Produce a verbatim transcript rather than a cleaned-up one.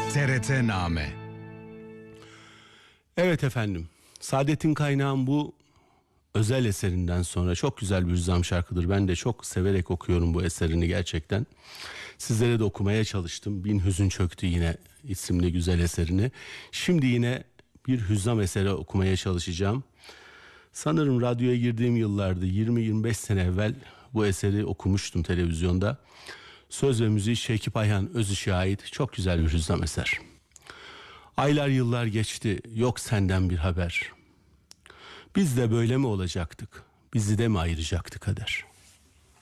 T R T-Name. Evet efendim, Saadettin Kaynağ'ın bu özel eserinden sonra çok güzel bir hüzzam şarkıdır. Ben de çok severek okuyorum bu eserini gerçekten. Sizlere de okumaya çalıştım. Bin Hüzün Çöktü Yine isimli güzel eserini. Şimdi yine bir hüzzam eseri okumaya çalışacağım. Sanırım radyoya girdiğim yıllarda yirmi yirmi beş sene evvel bu eseri okumuştum televizyonda. Söz ve müziği Şekip Ayhan Özışık'a ait çok güzel bir hüzzam eser. Aylar yıllar geçti, yok senden bir haber. Biz de böyle mi olacaktık? Bizi de mi ayıracaktı kader?